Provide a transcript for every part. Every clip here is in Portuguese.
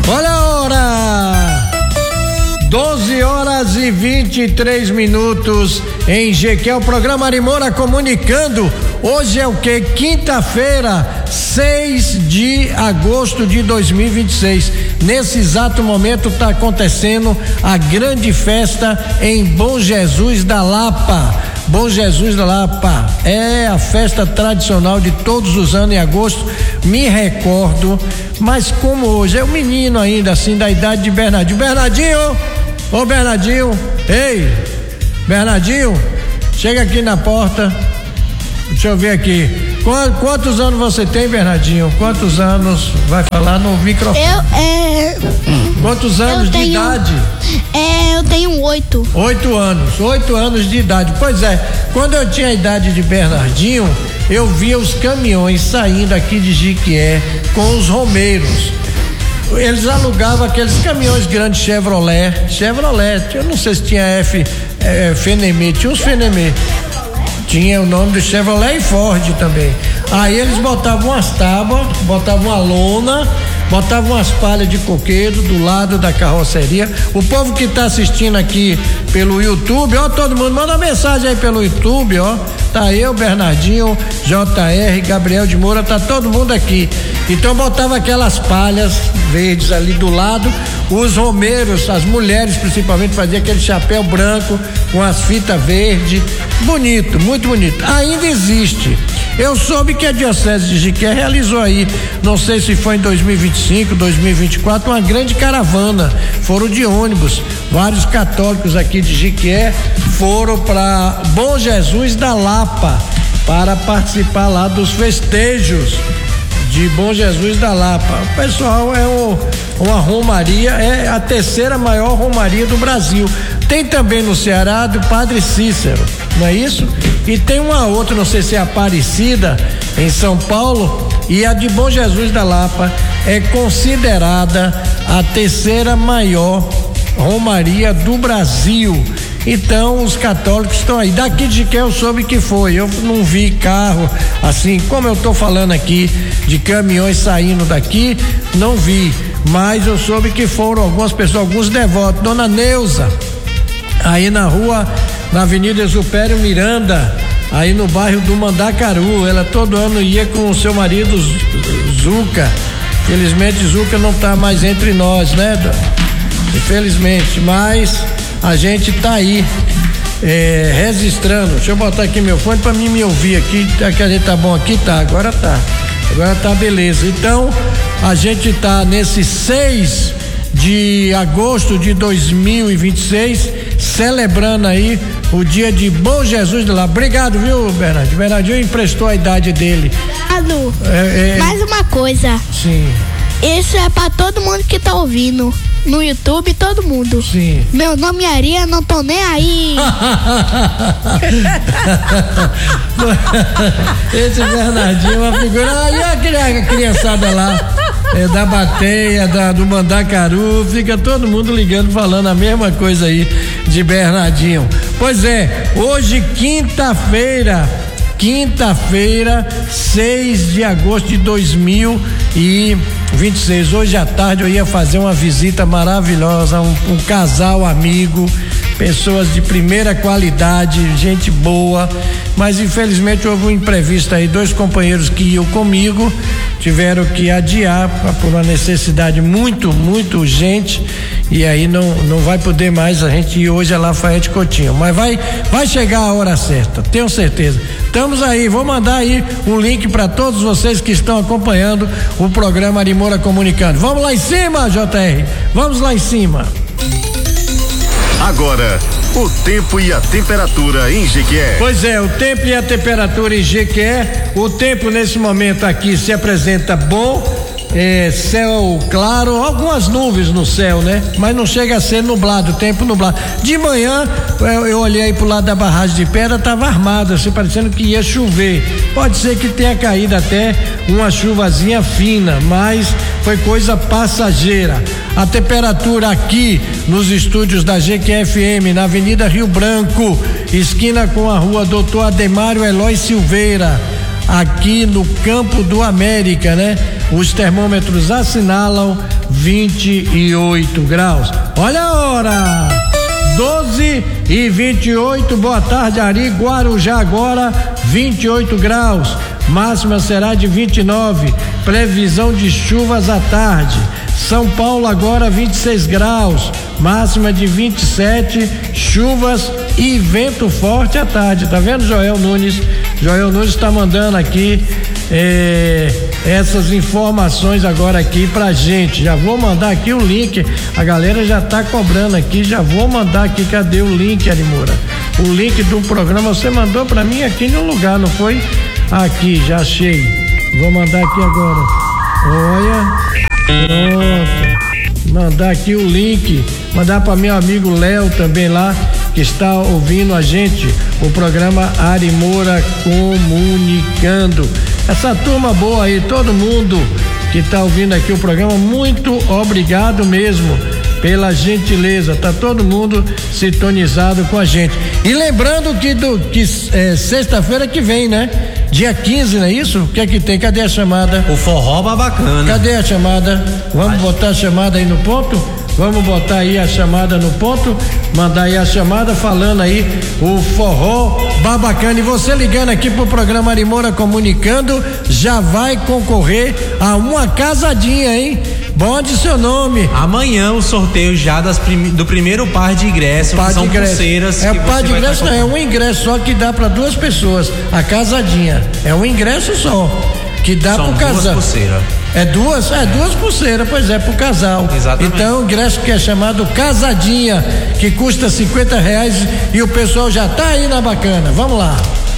Olha a hora! 12h23 em Jequié, o programa Ari Moura comunicando. Hoje é o que? Quinta-feira, 6 de agosto de 2026. Nesse exato momento está acontecendo a grande festa em Bom Jesus da Lapa. Bom Jesus da Lapa é a festa tradicional de todos os anos em agosto, me recordo, mas como hoje é um menino ainda assim da idade de Bernardinho. Ô Bernardinho, ei, Bernardinho, chega aqui na porta, deixa eu ver aqui, quantos anos você tem, Bernardinho? Quantos anos? Vai falar no microfone. Quantos anos de idade? Eu tenho 8. 8 anos de idade. Pois é, quando eu tinha a idade de Bernardinho, eu via os caminhões saindo aqui de Jequié com os romeiros. Eles alugavam aqueles caminhões grandes Chevrolet, eu não sei se tinha Fenemê, tinha uns Fenemê, tinha o nome do Chevrolet e Ford também. Aí eles botavam umas tábuas, botavam uma lona, botavam umas palhas de coqueiro do lado da carroceria. O povo que tá assistindo aqui pelo YouTube, ó, todo mundo manda mensagem aí pelo YouTube, ó. Tá eu, Bernardinho, JR, Gabriel de Moura, tá todo mundo aqui. Então botava aquelas palhas verdes ali do lado, os romeiros, as mulheres principalmente faziam aquele chapéu branco com as fitas verdes, bonito, muito bonito. Ainda existe. Eu soube que a Diocese de Jequié realizou aí, não sei se foi em 2025, 2024, uma grande caravana, foram de ônibus, vários católicos aqui de Jequié foram para Bom Jesus da Lapa para participar lá dos festejos de Bom Jesus da Lapa. O pessoal uma romaria, é a terceira maior romaria do Brasil. Tem também no Ceará do Padre Cícero, não é isso? E tem uma outra, não sei se é Aparecida, em São Paulo, e a de Bom Jesus da Lapa é considerada a terceira maior romaria do Brasil. Então os católicos estão aí. Daqui de Jequié eu soube que foi. Eu não vi carro assim, como eu tô falando aqui, de caminhões saindo daqui, não vi. Mas eu soube que foram algumas pessoas, alguns devotos. Dona Neuza, aí na Avenida Exupério Miranda, aí no bairro do Mandacaru, ela todo ano ia com o seu marido Zuca. Infelizmente Zuca não tá mais entre nós, né? Infelizmente, mas a gente tá aí registrando. Deixa eu botar aqui meu fone pra mim me ouvir aqui. Que a gente tá bom aqui? Tá, agora tá beleza. Então a gente tá nesse 6 de agosto de 2026 celebrando aí o dia de Bom Jesus de lá. Obrigado, viu, Bernardinho? Bernardinho emprestou a idade dele. Mais uma coisa. Sim. Isso é pra todo mundo que tá ouvindo. No YouTube, todo mundo. Sim. Meu nome é Aria, não tô nem aí. Esse Bernardinho é uma figura. Aí a criançada lá, da Bateia, do Mandacaru, fica todo mundo ligando, falando a mesma coisa aí de Bernardinho. Pois é, hoje quinta-feira, 6 de agosto de 2026. Hoje à tarde eu ia fazer uma visita maravilhosa, um casal amigo, pessoas de primeira qualidade, gente boa, mas infelizmente houve um imprevisto aí, 2 companheiros que iam comigo tiveram que adiar por uma necessidade muito, muito urgente, e aí não vai poder mais a gente ir hoje a Lafayette Coutinho, mas vai chegar a hora certa, tenho certeza. Estamos aí, vou mandar aí um link para todos vocês que estão acompanhando o programa Ari Moura Comunicando. Vamos lá em cima, JR, vamos lá em cima. Agora, o tempo e a temperatura em Jequié. Pois é, o tempo e a temperatura em Jequié. O tempo nesse momento aqui se apresenta bom, céu claro, algumas nuvens no céu, né? Mas não chega a ser nublado, tempo nublado. De manhã eu olhei pro lado da barragem de pedra, tava armado, assim, parecendo que ia chover. Pode ser que tenha caído até uma chuvazinha fina, mas foi coisa passageira. A temperatura aqui nos estúdios da Jequié FM, na Avenida Rio Branco, esquina com a rua Doutor Ademário Eloy Silveira, aqui no Campo do América, né? Os termômetros assinalam 28 graus. Olha a hora! 12h28, boa tarde, Ari. Guarujá agora 28 graus, máxima será de 29, previsão de chuvas à tarde. São Paulo agora 26 graus, máxima de 27, chuvas e vento forte à tarde. Tá vendo, Joel Nunes? Joel Nunes está mandando aqui essas informações agora aqui pra gente. Já vou mandar aqui o link, a galera já tá cobrando aqui, já vou mandar aqui. Cadê o link, Ari Moura? O link do programa você mandou pra mim aqui no lugar, não foi? Aqui, já achei. Vou mandar aqui agora. Olha, pronto. Mandar aqui o link, mandar para meu amigo Léo também lá, que está ouvindo a gente, o programa Ari Moura Comunicando. Essa turma boa aí, todo mundo que está ouvindo aqui o programa, muito obrigado mesmo pela gentileza, tá todo mundo sintonizado com a gente. E lembrando que sexta-feira que vem, né? Dia 15, não é isso? O que é que tem? Cadê a chamada? O forró Babacana. Cadê a chamada? Vamos botar a chamada aí no ponto? Vamos botar aí a chamada no ponto, mandar aí a chamada falando aí o forró Babacana. E você ligando aqui pro programa Ari Moura Comunicando, já vai concorrer a uma casadinha, hein? Bote seu nome. Amanhã o sorteio já do primeiro par de ingressos, que são pulseiras. É par de ingresso, não, é um ingresso só que dá para 2 pessoas, a casadinha. É um ingresso só, que dá pro casal. São 2 pulseiras. É duas pulseiras, pois é, pro casal. Exatamente. Então, o ingresso que é chamado Casadinha, que custa R$50 e o pessoal já tá aí na bacana. Vamos lá.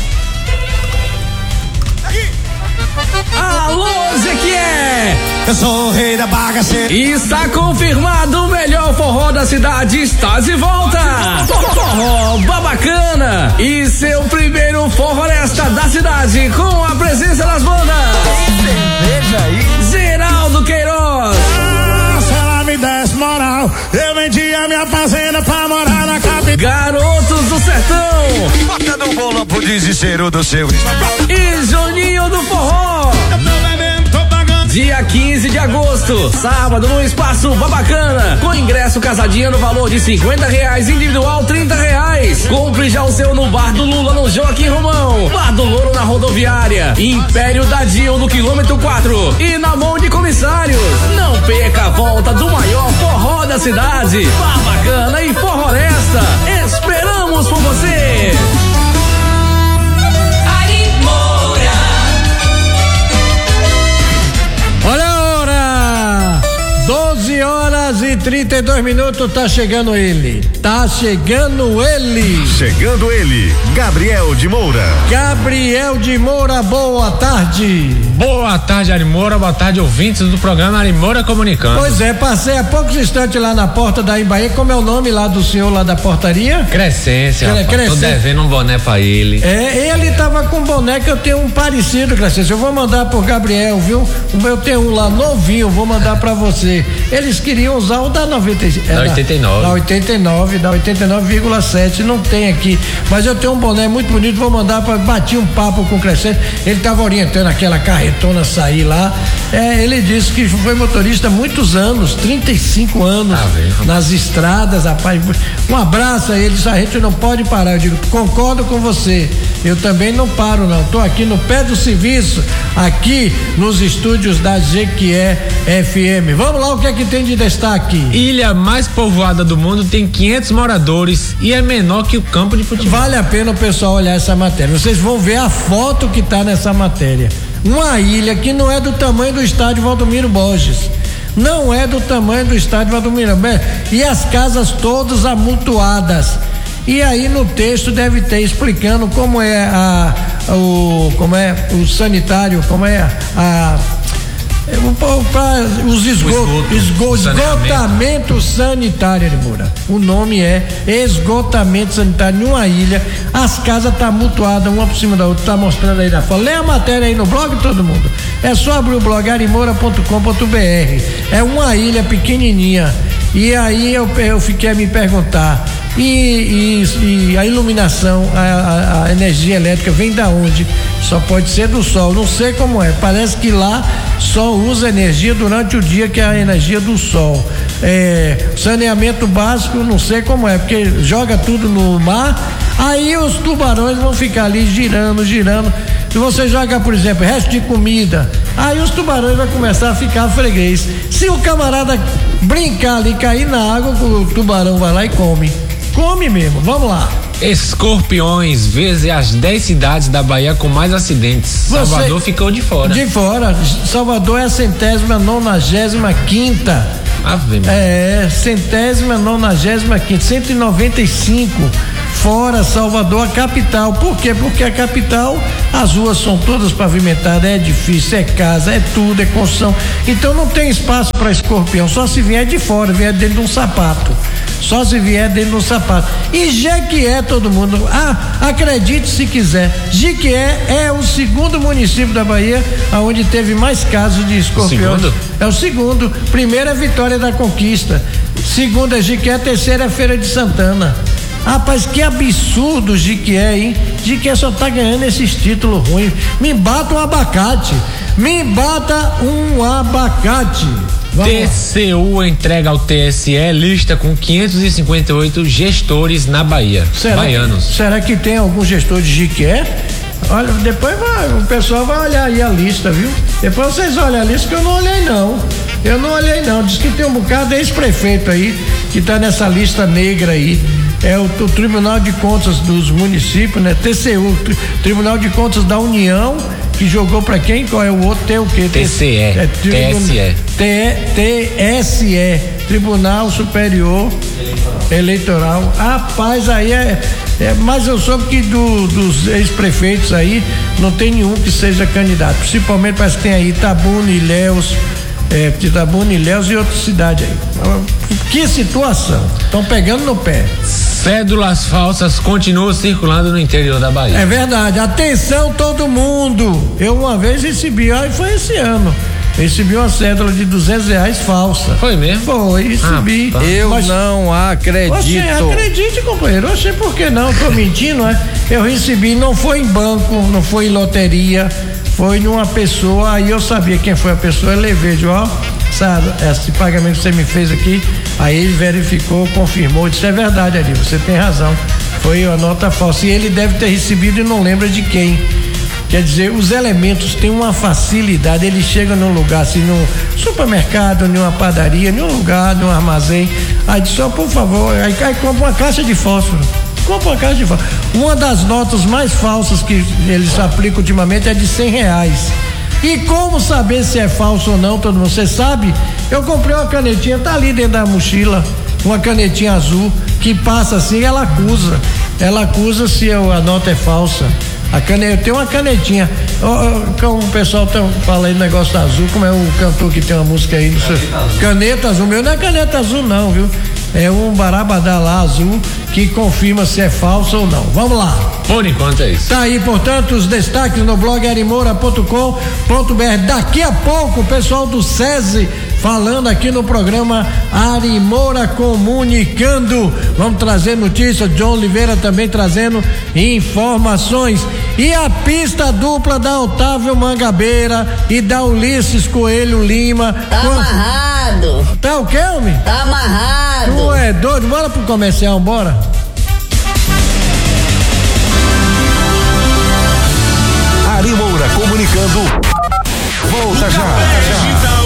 Alô, Zequié! Eu sou o rei da bagaceira. Está confirmado, o melhor forró da cidade está de volta. Forró Babacana e seu primeiro forroresta da cidade, com a presença das bandas Cerveja aí. Geraldo Queiroz. Se ela me desse moral, eu vendia minha fazenda pra morar na capital. Garotos do Sertão. Bota no bolo pro desespero do seu. E Juninho do Forró. Dia 15 de agosto, sábado, no Espaço Babacana, com ingresso casadinha no valor de R$50, individual R$30. Compre já o seu no Bar do Lula, no Joaquim Romão, Bar do Louro na rodoviária, Império da Dil no quilômetro 4 e na mão de comissários. Não perca a volta do maior forró da cidade, Babacana e Forroresta. Esperamos por você. Olha a hora! 12h32, tá chegando ele. Chegando ele, Gabriel de Moura. Gabriel de Moura, boa tarde. Boa tarde, Ari Moura, boa tarde, ouvintes do programa Ari Moura Comunicando. Pois é, passei há poucos instantes lá na porta da Embaê. Como é o nome lá do senhor lá da portaria? Crescência, rapaz, tô devendo um boné pra ele. Ele tava com boné que eu tenho um parecido, Crescência. Eu vou mandar pro Gabriel, viu? Eu tenho um lá novinho, vou mandar pra você. Eles queriam usar o da 89. Da 89,7, não tem aqui. Mas eu tenho um boné muito bonito, vou mandar pra bater um papo com o Crescente. Ele tava orientando aquela carretona sair lá. Ele disse que foi motorista há muitos anos, 35 anos nas estradas, rapaz. Um abraço a ele, a gente não pode parar. Eu digo, concordo com você. Eu também não paro, não. Tô aqui no pé do serviço, aqui nos estúdios da Jequié FM. Vamos lá, o que é que tem de destaque? Ilha mais povoada do mundo tem 500 moradores e é menor que o campo de futebol. Vale a pena o pessoal olhar essa matéria. Vocês vão ver a foto que tá nessa matéria. Uma ilha que não é do tamanho do estádio Valdomiro Borges. Não é do tamanho do estádio Valdomiro Borges. E as casas todas amontoadas. E aí no texto deve ter explicando como é o sanitário, como é os esgotamento sanitário, Moura. O nome é esgotamento sanitário numa ilha. As casas tá amontoadas uma por cima da outra, tá mostrando aí na foto. Lê a matéria aí no blog, todo mundo. É só abrir o blog arimoura.com.br. É uma ilha pequenininha E aí eu fiquei a me perguntar, e a iluminação, a energia elétrica vem da onde? Só pode ser do sol, não sei como é, parece que lá só usa energia durante o dia, que é a energia do sol. Saneamento básico, não sei como é, porque joga tudo no mar, aí os tubarões vão ficar ali girando. Se você joga, por exemplo, resto de comida, aí os tubarões vão começar a ficar freguês. Se o camarada brincar ali, cair na água, o tubarão vai lá e come mesmo. Vamos lá. Escorpiões, vezes as 10 cidades da Bahia com mais acidentes. Salvador ficou de fora. Salvador é a 195ª. Ave. 195ª, 195 fora Salvador, a capital. Por quê? Porque a capital, as ruas são todas pavimentadas, é edifício, é casa, é tudo, é construção. Então não tem espaço para escorpião, só se vier de fora, vier dentro de um sapato. Só se vier dentro de um sapato. E Jequié, todo mundo, acredite se quiser, Jequié é o segundo município da Bahia onde teve mais casos de escorpião. É o segundo. Primeiro é Vitória da Conquista, segundo é Jequié, terceiro é Feira de Santana. Rapaz, que absurdo Jequié, hein? Jequié só tá ganhando esses títulos ruins. Me bata um abacate. TCU entrega ao TSE lista com 558 gestores na Bahia. Baianos. Será que tem algum gestor de Jequié? Olha, depois o pessoal vai olhar aí a lista, viu? Depois vocês olham a lista, que eu não olhei não. Diz que tem um bocado de ex-prefeito aí que tá nessa lista negra aí. É o Tribunal de Contas dos municípios, né? TCU, Tribunal de Contas da União, que jogou pra quem? Qual é o outro? Tem o quê? TSE. TSE, Tribunal Superior Eleitoral. Rapaz, aí mas eu soube que dos ex-prefeitos aí não tem nenhum que seja candidato. Principalmente parece que tem aí Itabuna, Ilhéus e outra cidade aí. Que situação. Estão pegando no pé. Cédulas falsas continuam circulando no interior da Bahia. É verdade. Atenção todo mundo. Eu uma vez recebi, foi esse ano. Recebi uma cédula de R$200 falsa. Foi mesmo? Foi, recebi. Mas não acredito. Acredite, companheiro. Eu sei por que não, tô mentindo, é? Eu recebi, não foi em banco, não foi em loteria, foi numa pessoa, aí eu sabia quem foi a pessoa, eu levei, sabe, esse pagamento que você me fez aqui, aí ele verificou, confirmou, disse, é verdade, Ari, você tem razão, foi a nota falsa, e ele deve ter recebido e não lembra de quem. Quer dizer, os elementos têm uma facilidade, eles chegam num lugar assim, num supermercado, numa padaria, num lugar, num armazém, aí diz, por favor, aí compra uma caixa de fósforo. Uma das notas mais falsas que eles aplicam ultimamente é de R$100. E como saber se é falso ou não, todo mundo, você sabe? Eu comprei uma canetinha, tá ali dentro da mochila, uma canetinha azul, que passa assim, ela acusa se a nota é falsa. Eu tenho uma canetinha, como o pessoal fala aí do negócio azul, como é o cantor que tem uma música aí, caneta azul, meu não é caneta azul não, viu? É um barabadá lá azul que confirma se é falso ou não. Vamos lá. Por enquanto é isso. Tá aí, portanto, os destaques no blog arimoura.com.br. Daqui a pouco o pessoal do SESI falando aqui no programa Ari Moura Comunicando. Vamos trazer notícias, John Oliveira também trazendo informações. E a pista dupla da Otávio Mangabeira e da Ulisses Coelho Lima. Tá amarrado. Tá o quê, homem? Tá amarrado. Tu é doido? Bora pro comercial, bora. Ari Moura Comunicando. Volta já.